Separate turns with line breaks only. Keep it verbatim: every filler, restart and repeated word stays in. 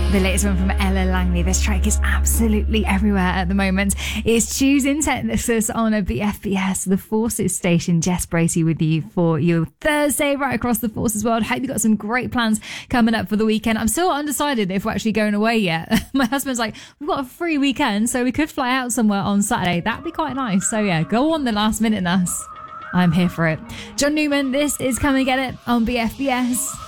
The latest one from Ella Langley. This track is absolutely everywhere at the moment. It's Choosing Texas on a B F B S, the Forces station. Jess Bracey with you for your Thursday right across the Forces world. Hope you've got some great plans coming up for the weekend. I'm still undecided if we're actually going away yet. My husband's like, we've got a free weekend, so we could fly out somewhere on Saturday. That'd be quite nice. So yeah, go on the last minute, Nas. I'm here for it. John Newman, this is Come and Get It on B F B S.